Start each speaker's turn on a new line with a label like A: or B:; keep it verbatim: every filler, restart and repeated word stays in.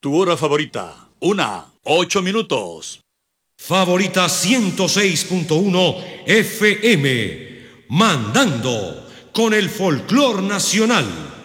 A: Tu hora favorita, una, ocho minutos.
B: Favorita ciento seis punto uno F M, mandando con el folclor nacional.